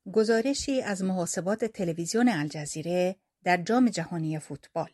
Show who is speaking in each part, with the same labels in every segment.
Speaker 1: گزارشی از محاسبات تلویزیون الجزیره در جام جهانی فوتبال.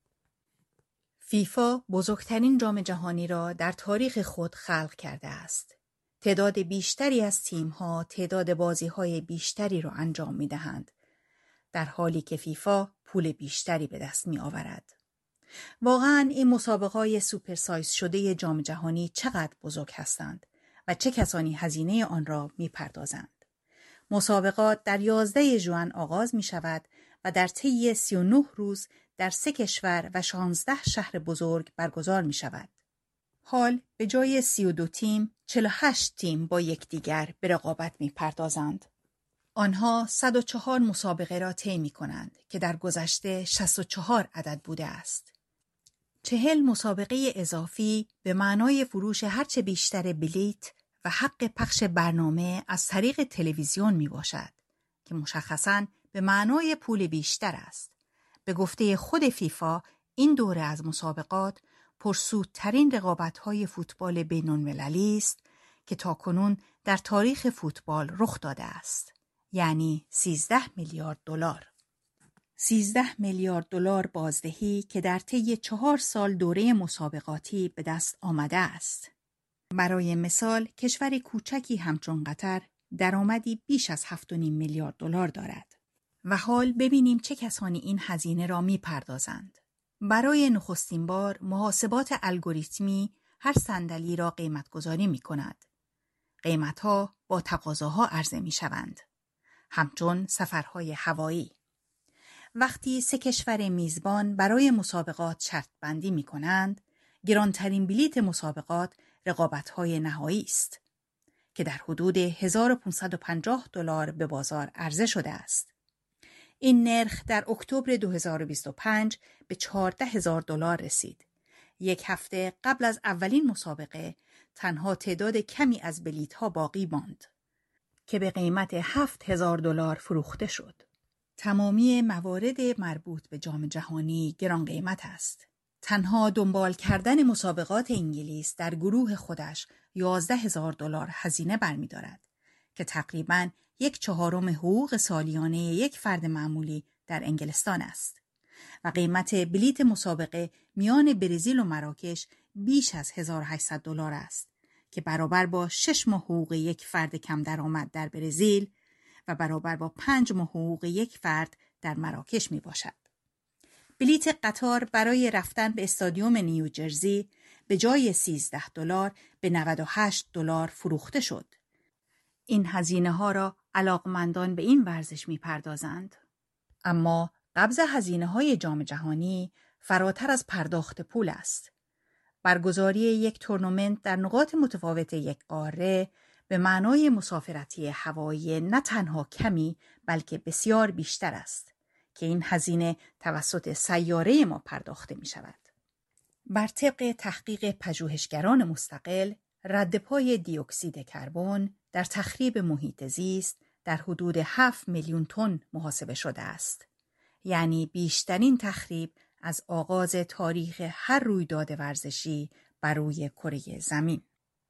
Speaker 1: فیفا بزرگترین جام جهانی را در تاریخ خود خلق کرده است. تعداد بیشتری از تیم‌ها تعداد بازی‌های بیشتری را انجام می‌دهند، در حالی که فیفا پول بیشتری به دست می‌آورد. واقعاً این مسابقه‌های سوپرسایز شده جام جهانی چقدر بزرگ هستند و چه کسانی هزینه آن را می‌پردازند. مسابقات در 11 ژوئن آغاز می شود و در طی 39 روز در 3 کشور و 16 شهر بزرگ برگزار می شود. حال به جای 32 تیم، 48 تیم با یکدیگر به رقابت می پردازند. آنها 104 مسابقه را طی می کنند که در گذشته 64 عدد بوده است. 40 مسابقه اضافی به معنای فروش هرچه بیشتر بلیت و حق پخش برنامه از طریق تلویزیون می باشد که مشخصاً به معنای پول بیشتر است. به گفته خود فیفا این دوره از مسابقات پرسودترین رقابت‌های فوتبال بین‌المللی است که تاکنون در تاریخ فوتبال رخ داده است. یعنی 13 میلیارد دلار. 13 میلیارد دلار بازدهی که در طی 4 سال دوره مسابقاتی به دست آمده است. برای مثال کشور کوچکی همچون قطر درآمدی بیش از 7.5 میلیارد دلار دارد. و حال ببینیم چه کسانی این هزینه را می‌پردازند. برای نخستین بار محاسبات الگوریتمی هر صندلی را قیمت‌گذاری می‌کند. قیمت‌ها با تقاضاها عرضه می‌شوند. همچون سفرهای هوایی. وقتی 3 کشور میزبان برای مسابقات شرط بندی می‌کنند، گرانترین بلیت مسابقات رقابت‌های نهایی است که در حدود 1550 دلار به بازار عرضه شده است. این نرخ در اکتبر 2025 به 14000 دلار رسید. یک هفته قبل از اولین مسابقه تنها تعداد کمی از بلیط‌ها باقی ماند که به قیمت 7000 دلار فروخته شد. تمامی موارد مربوط به جام جهانی گران قیمت است. تنها دنبال کردن مسابقات انگلیس در گروه خودش 11000 دلار هزینه برمی‌دارد که تقریباً 1/4 حقوق سالیانه یک فرد معمولی در انگلستان است و قیمت بلیت مسابقه میان برزیل و مراکش بیش از 1800 دلار است که برابر با 6 ماه حقوق یک فرد کم درآمد در برزیل و برابر با 5 ماه حقوق یک فرد در مراکش می باشد. بلیت قطار برای رفتن به استادیوم نیوجرسی به جای 13 دلار به 98 دلار فروخته شد. این هزینه ها را علاقمندان به این ورزش می پردازند. اما قبض هزینه های جام جهانی فراتر از پرداخت پول است. برگزاری یک تورنمنت در نقاط متفاوت یک قاره به معنای مسافرتی هوایی نه تنها کمی بلکه بسیار بیشتر است که این هزینه توسط سیاره ما پرداخته می شود. بر طبق تحقیق پژوهشگران مستقل، ردپای دی اکسید کربن در تخریب محیط زیست در حدود 7 میلیون تن محاسبه شده است. یعنی بیشترین تخریب از آغاز تاریخ هر رویداد ورزشی بر روی کره زمین.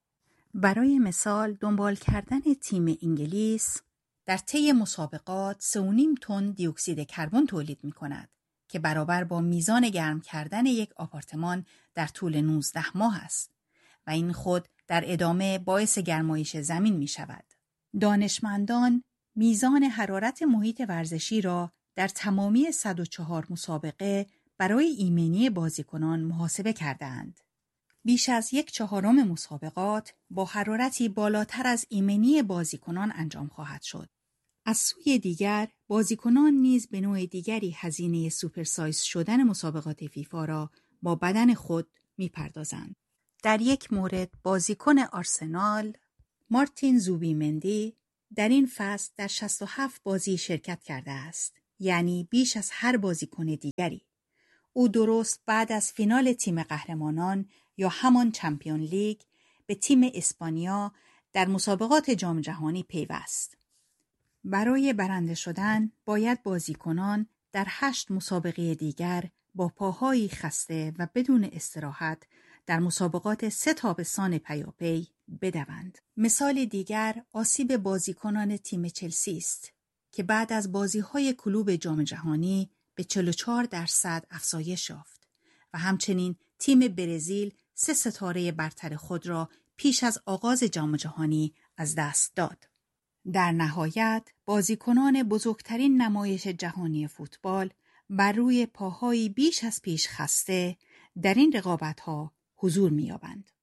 Speaker 1: برای مثال دنبال کردن تیم انگلیس در طی مسابقات 3.5 تن دی اکسید کربن تولید می کند که برابر با میزان گرم کردن یک آپارتمان در طول 19 ماه است و این خود در ادامه باعث گرمایش زمین می شود. دانشمندان میزان حرارت محیط ورزشی را در تمامی 104 مسابقه برای ایمنی بازیکنان محاسبه کردند. بیش از 1/4 مسابقات با حرارتی بالاتر از ایمنی بازیکنان انجام خواهد شد. از سوی دیگر بازیکنان نیز به نوع دیگری هزینه سوپرسایز شدن مسابقات فیفا را با بدن خود می‌پردازند. در یک مورد بازیکن آرسنال مارتین زوبیمندی در این فصل در 67 بازی شرکت کرده است، یعنی بیش از هر بازیکن دیگری. او درست بعد از فینال تیم قهرمانان یا همان چمپیون لیگ به تیم اسپانیا در مسابقات جام جهانی پیوست. برای برنده شدن باید بازیکنان در 8 مسابقه دیگر با پاهایی خسته و بدون استراحت در مسابقات 3 تابستان پیاپی بدوند. مثال دیگر آسیب بازیکنان تیم چلسی است که بعد از بازی‌های کلوب جام جهانی به 44% افزایش یافت و همچنین تیم برزیل 3 ستاره برتر خود را پیش از آغاز جام جهانی از دست داد. در نهایت بازیکنان بزرگترین نمایش جهانی فوتبال بر روی پاهایی بیش از پیش خسته در این رقابت‌ها حضور می‌یابند.